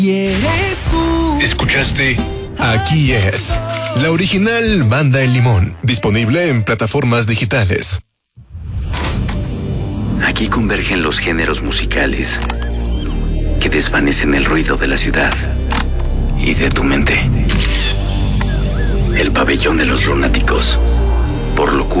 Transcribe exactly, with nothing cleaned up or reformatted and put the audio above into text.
¿Quieres tú? ¿Escuchaste? Aquí es la original Banda El Limón, disponible en plataformas digitales. Aquí convergen los géneros musicales que desvanecen el ruido de la ciudad y de tu mente. El pabellón de los lunáticos, por locura.